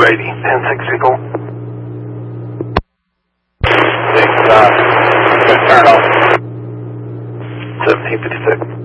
280, 10-6 signal. 6, good turn off. 1756.